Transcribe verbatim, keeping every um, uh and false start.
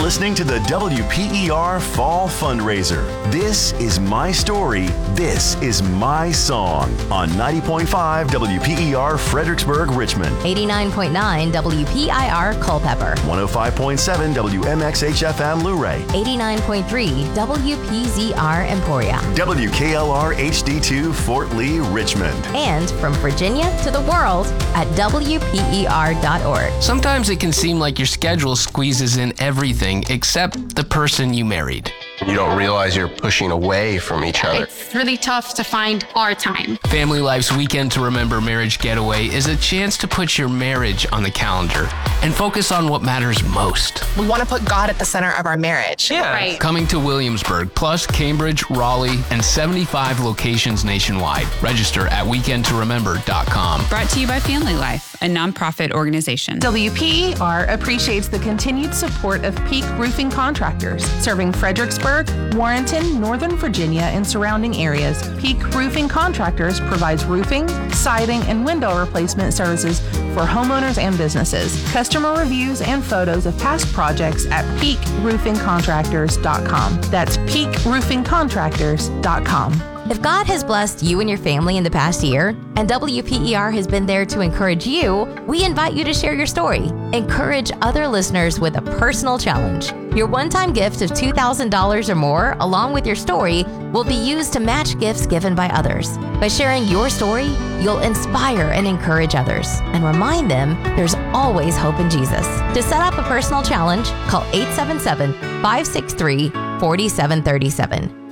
listening to the W P E R Fall Fundraiser. This is my story. This is my song on ninety point five W P E R Fredericksburg, Richmond. eighty-nine point nine W P I R Culpeper. one oh five point seven W M X H F M Luray. eighty-nine point three W P Z R Emporia. W K L R H D two Fort Lee, Richmond. And from Virginia to the world at W P E R dot org. Sometimes it can seem like your schedule squeezes in everything except the person you married. You don't realize you're pushing away from each other. It's really tough to find our time. Family Life's Weekend to Remember Marriage Getaway is a chance to put your marriage on the calendar and focus on what matters most. We want to put God at the center of our marriage. Yeah. Right. Coming to Williamsburg, plus Cambridge, Raleigh, and seventy-five locations nationwide. Register at weekend to remember dot com. Brought to you by Family Life, a nonprofit organization. W P E R appreciates the continued support of Peak Roofing Contractors, serving Fredericksburg, Warrenton, Northern Virginia, and surrounding areas. Peak Roofing Contractors provides roofing, siding, and window replacement services for homeowners and businesses. Customer reviews and photos of past projects at peak roofing contractors dot com. That's peak roofing contractors dot com. If God has blessed you and your family in the past year, and W P E R has been there to encourage you, we invite you to share your story. Encourage other listeners with a personal challenge. Your one-time gift of two thousand dollars or more, along with your story, will be used to match gifts given by others. By sharing your story, you'll inspire and encourage others, and remind them there's always hope in Jesus. To set up a personal challenge, call eight seven seven, five six three, four seven three seven.